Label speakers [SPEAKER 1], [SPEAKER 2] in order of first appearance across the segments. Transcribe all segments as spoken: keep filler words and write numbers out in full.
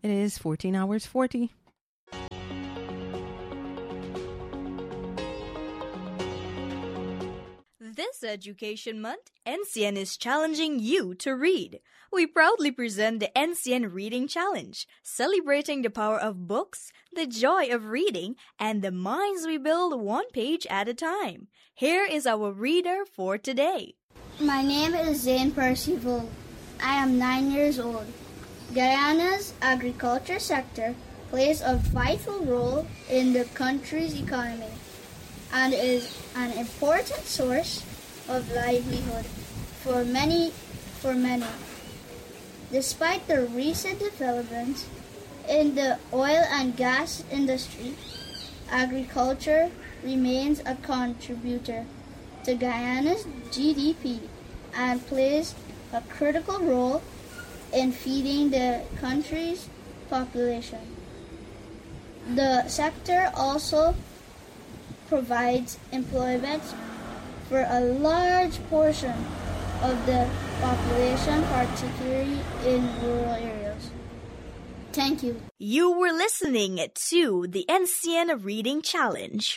[SPEAKER 1] It is fourteen hours forty.
[SPEAKER 2] This Education Month, N C N is challenging you to read. We proudly present the N C N Reading Challenge, celebrating the power of books, the joy of reading, and the minds we build one page at a time. Here is our reader for today.
[SPEAKER 3] My name is Zane Percival. I am nine years old. Guyana's agriculture sector plays a vital role in the country's economy and is an important source of livelihood for many for many. Despite the recent developments in the oil and gas industry, agriculture remains a contributor to Guyana's G D P and plays a critical role in feeding the country's population. The sector also provides employment for a large portion of the population, particularly in rural areas. Thank you.
[SPEAKER 2] You were listening to the N C N Reading Challenge.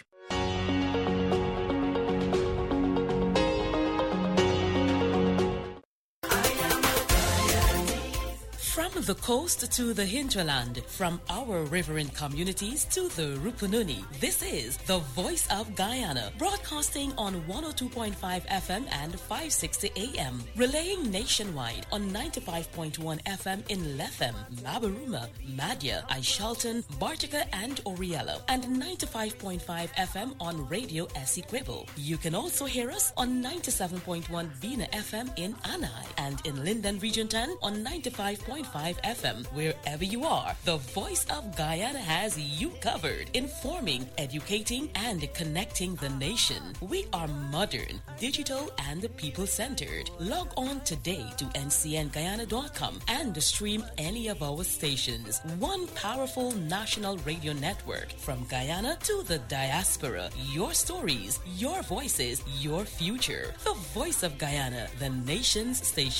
[SPEAKER 4] From the coast to the hinterland, from our riverine communities to the Rupununi, this is the Voice of Guyana, broadcasting on one oh two point five F M and five sixty A M, relaying nationwide on ninety-five point one F M in Lethem, Mabaruma, Madya, Aishalton, Bartica, and Oriello, and ninety-five point five F M on Radio Essequibo. You can also hear us on ninety-seven point one Bina F M in Anai, and in Linden Region ten on ninety-five point five F M. Wherever you are, the Voice of Guyana has you covered, informing, educating, and connecting the nation. We are modern, digital, and people-centered. Log on today to N C N Guyana dot com and stream any of our stations. One powerful national radio network from Guyana to the diaspora. Your stories, your voices, your future. The Voice of Guyana, the nation's station.